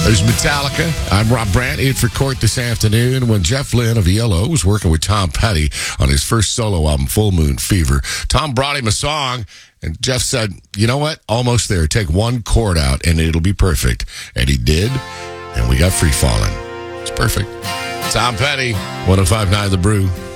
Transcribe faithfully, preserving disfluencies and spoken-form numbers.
There's Metallica. I'm Rob Brandt, in for Court this afternoon. When Jeff Lynne of Yellow was working with Tom Petty on his first solo album, Full Moon Fever, Tom brought him a song, and Jeff said, you know what? Almost there. Take one chord out, and it'll be perfect. And he did, and we got Free Fallin'. It's perfect. Tom Petty, one oh five point nine The Brew.